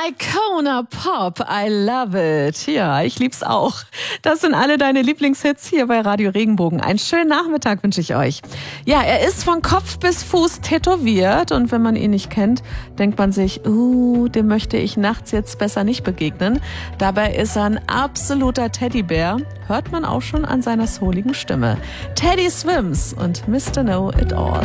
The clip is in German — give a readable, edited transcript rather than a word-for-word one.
Icona Pop, I love it. Ja, ich lieb's auch. Das sind alle deine Lieblingshits hier bei Radio Regenbogen. Einen schönen Nachmittag wünsche ich euch. Ja, er ist von Kopf bis Fuß tätowiert und wenn man ihn nicht kennt, denkt man sich, dem möchte ich nachts jetzt besser nicht begegnen. Dabei ist er ein absoluter Teddybär. Hört man auch schon an seiner souligen Stimme. Teddy Swims und Mr. Know It All.